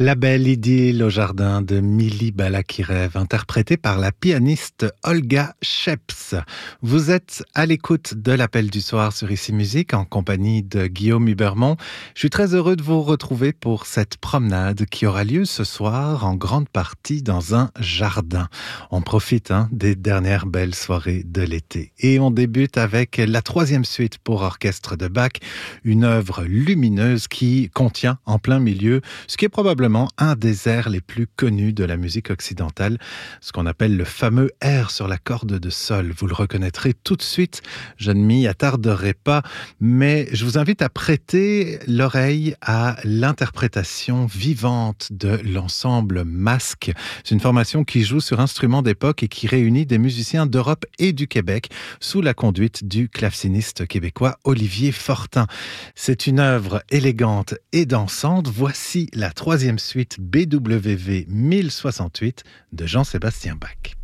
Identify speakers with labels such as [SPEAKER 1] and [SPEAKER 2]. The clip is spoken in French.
[SPEAKER 1] La belle idylle au jardin de Mili Balakirev, interprétée par la pianiste Olga Sheps. Vous êtes à l'écoute de l'appel du soir sur Ici Musique en compagnie de Guillaume Hubermont. Je suis très heureux de vous retrouver pour cette promenade qui aura lieu ce soir en grande partie dans un jardin. On profite des dernières belles soirées de l'été. Et on débute avec la troisième suite pour orchestre de Bach, une œuvre lumineuse qui contient en plein milieu ce qui est probablement un des airs les plus connus de la musique occidentale, ce qu'on appelle le fameux air sur la corde de sol. Vous le reconnaîtrez tout de suite, je ne m'y attarderai pas, mais je vous invite à prêter l'oreille à l'interprétation vivante de l'ensemble Masque. C'est une formation qui joue sur instruments d'époque et qui réunit des musiciens d'Europe et du Québec sous la conduite du claveciniste québécois Olivier Fortin. C'est une œuvre élégante et dansante. Voici la troisième suite BWV 1068 de Jean-Sébastien Bach.